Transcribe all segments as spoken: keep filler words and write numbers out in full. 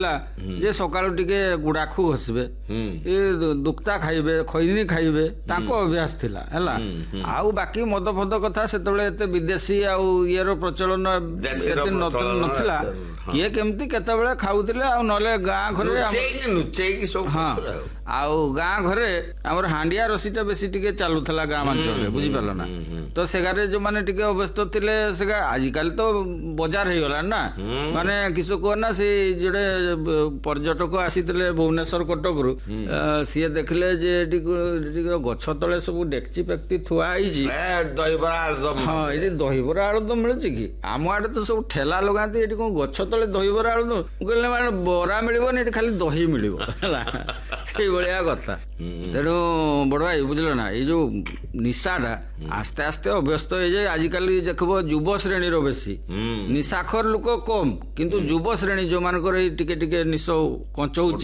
जे सकाळू टिके गुड़ाखु घसबे दुक्ता खाइबे खैनी खाइबे ताको अभ्यास थिला हैला आउ बाकी मद फद कथा सेतबेले एते विदेशी आउ इयर प्रचलन एते नथिला किए केमती केतबेले खाउतिले आउ नले गां घरे नुचेई की सब हां आउ गां घरे हमर हांडिया रसीटा बेसी टिके चालुथला गां मानसरे बुझि पालो ना तो सेगारे जो माने टिके अवस्थ थिले सेगा आजिकाल तो बाजार हे गला ना माने किसो को ना से जेडे पर्यटक आसीथिले भुवनेश्वर कटकरू सी देखले जे गछ तले सब डेक्ची पेक्टी थुआ हाँ ये दहीबरा आलुदम मिलूँ कि आम आड़े तो सब ठेला लगाती ये कौन गछ तले दहीबरा आलुदम कहले माने बरा मिलबनी ये खाली दही मिल भाया कथा तेणु बड़ भाई बुझल ना ये जो निशाटा आस्ते आस्ते अभ्यस्त हो जाए आजिकल देख युव श्रेणी बेसी निशाखर लोक कम किंतु युव श्रेणी जो मान टिके टिके निश कचौची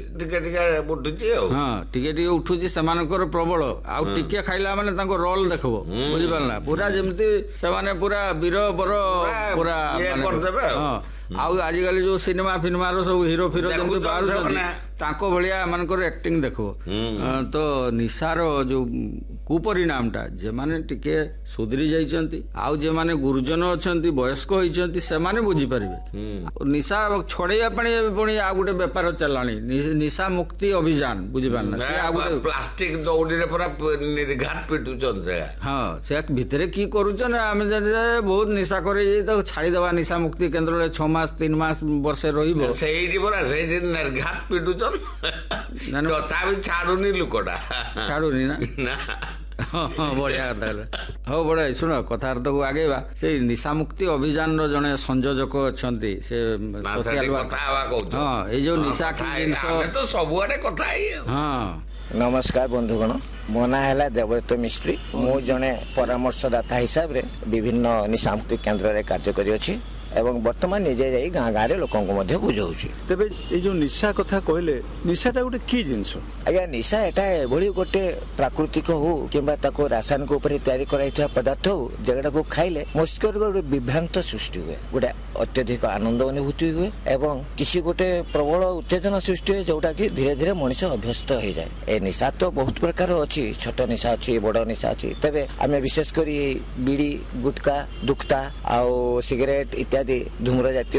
हाँ टिके टिके उठुची सेमानकर प्रबल आउ टिके खाइला माने तांको रोल देखबो बुझि पारला पूरा जेमती सेमाने पूरा वीर बर पूरा हां आउ आजिकल जो सिनेमा फिल्मा रो सब हीरो फिरो जेमती बाहर तांको भलिया मानकर एक्टिंग देखो तो निशार जो कुपरिणामटा जे माने टिके सुधरी जाइचंती आउ जे माने गुरुजन अछंती वयस्क होइचंती से माने बुझी परिबे निशा छोड़ैया पणी पुणी आ गुटे व्यापार चलाणी निशा मुक्ति अभियान बुझी पारना से आ गुटे प्लास्टिक दौड़ी रे पूरा निर्घात पिटुचन से हां से भितरे की करूचन आमे जने बहुत निशा करे तो छाड़ी देबा निशा मुक्ति केंद्र रे छह मास तीन मास वर्षे रहिबो सेही पूरा सेही निर्घात पिटुचन तो ताबी छाडुनी लुकोडा छाडुनी ना बढ़िया कथा हाँ बड़ा शुण कथार्थ को आगेवा से निशा मुक्ति अभियान जड़े संयोजक अच्छा से सोशल हाँ ये जो निशा की तो सबुआडे कथा हाँ नमस्कार बंधुगण मो ना है देवदत्त मिस्त्री मु जड़े परामर्शदाता हिसाब रे विभिन्न निशा मुक्ति केन्द्र रे कार्य करी एवं वर्तमान निजे जाई गाँ गाँव लोक बुझाऊँगी तेरे ये जो निशा कथा कहले निशाटा गोटे की जिनस आज्ञा निशा एटा एभली गोटे प्राकृतिक हो कि रासायनिक उपर तैयारी कराइथिबा पदार्थ हो जगड़ा को खाइले मस्तिष्क गोटे विभ्रांत सृष्टि हुए गोटे अत्यधिक आनंद अनुभूति हुए एवं किसी गोटे प्रबल उत्तेजना सृष्टि हुए जोटा कि धीरे धीरे मनीष अभ्यस्त हो जाए ए निशा तो बहुत प्रकार अच्छी छोट निशा अच्छी बड़ निशा अच्छी तेरे आम विशेषकर बीड़ी गुटका दुक्ता आउ सिगरेट इत्यादि धूम्र जातीय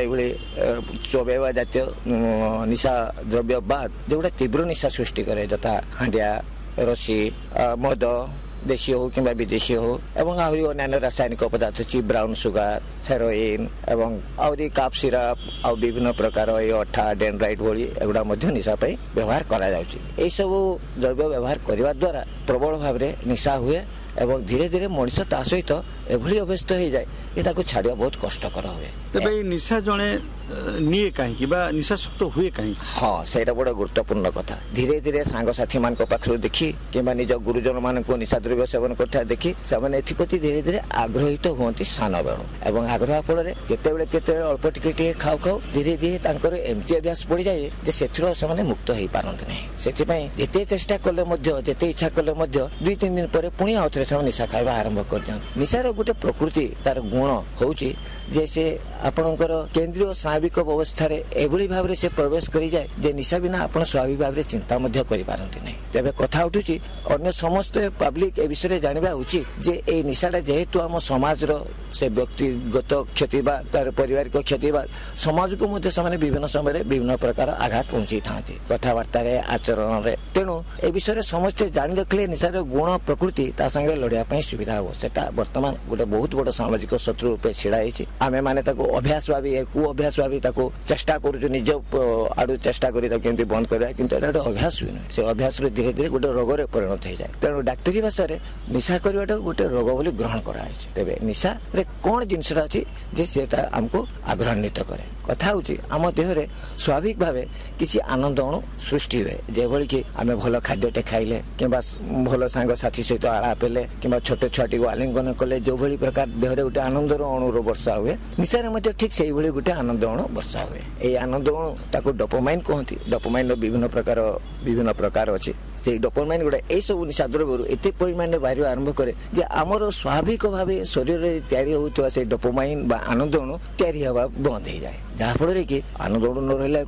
कि चोबेवा जातीय निशा द्रव्य बाद जो तीव्र निशा सृष्टि करे जता हांडिया रसी मद देशी हो कि विदेशी हो एवं आहरी अन्य रासायनिक पदार्थ अच्छी ब्राउन सुगार हेरोइन एवं आहरी काप सिरप आ विभिन्न प्रकार ये अठा डेनड्राइट भली एगुड़ा निशा व्यवहार करा जाउची सब द्रव्य व्यवहार करने द्वारा प्रबल भाव में निशा हुए एवं धीरे धीरे मनीष ता सहित एभली अवस्था हो जाए ये ताको छाड़िया बहुत कष्टकर हुए तेबे निशा जणे निये कहीं निशा शक्त हुए कहीं हाँ सेटा बड़ा गुरुत्वपूर्ण कथा धीरे धीरे सांग साथी मान पाखु देखी कि निज गुरुजन मान को निशा द्रव्य सेवन करता देखी से एप्रति धीरे धीरे आग्रहित हुए सान बेलू एवं आग्रह फल केते अल्प टिके टिके खाऊ खाऊ धीरे धीरे एमती अभ्यास पड़ जाए से मुक्त हो पारती नहीं से जिते चेष्टा कले जिते इच्छा कले दुई तीन दिन पर पुणी आउ थे निशा खाଇବା आरंभ कर निशार गोटे प्रकृति तार गुण होउची जैसे आपणकर केंद्रीय स्वाभाविक अवस्था एभली भाव से प्रवेश करी जाए जे निशा बिना आपण स्वाभाविक भाव चिंता मध्य करि पारंती नहीं तेबे कथा उठुची अन्य समस्त पब्लिक ए विषय जानवा उचित जे ए निशाटा जेहेतु आम समाज रो से व्यक्तिगत क्षति बा तार पारिवारिक क्षति बा समाज को मध्य से विभिन्न समय विभिन्न प्रकार आघात पहुंची था कथबार्ता आचरण रे तेणु ए विषय समस्ते जान रखले निशार गुण प्रकृति ता संगे लड़िया सुविधा हो सेटा वर्तमान गोटे बहुत बड़ सामाजिक शत्रु रूपे छिड़ाई आमे माने ताको अभ्यास भावी कु अभ्यास भावी ताको चेष्टा करू निज आडू चेष्टा करी ताको केमती बंद करबा किंतु एटा अभ्यास हुए से अभ्यास रे धीरे धीरे गोटे रोग रे परिणत हो जाए तेणु डाक्तरी भाषा रे निशा करवाटा गोटे रोग बोली ग्रहण करा है तेबे निशा रे कोन जिनसरा अछि जे सेटा हमको आग्रहान्वित करे कथा होची आम देह रे स्वाभाविक भावे किसी आनंद अणु सृष्टि हुए जेभली कि आमे भल खाद्यटे खाइले किंबा भल सांग साथी सहित आलाप हेले किंबा छोट छुआटी को आलिंगन कले जो भली प्रकार देह रे गोटे आनंदर अणुर वर्षा हुए निशारे मध्य ठीक से भली गोटे आनंद अणु वर्षा हुए ए आनंद अणु ताको डोपामाइन कहती डोपामाइन विभिन्न प्रकार विभिन्न प्रकार अछि ସେଇ ଡୋପାମାଇନ୍ ଗୁଡ଼ା ଏଇସବୁ ନିଶା ଦ୍ରବ୍ୟରୁ ଏତେ ପରିମାଣରେ ବାହାରିବା ଆରମ୍ଭ କରେ ଯେ ଆମର ସ୍ୱାଭାବିକ ଭାବେ ଶରୀରରେ ତିଆରି ହେଉଥିବା ସେଇ ଡୋପାମାଇନ୍ ବା ଆନନ୍ଦ ଅଣୁ ତିଆରି ହେବା ବନ୍ଦ ହେଇଯାଏ, ଯାହାଫଳରେ କି ଆନନ୍ଦ ଅଣୁ ନ ରହିଲା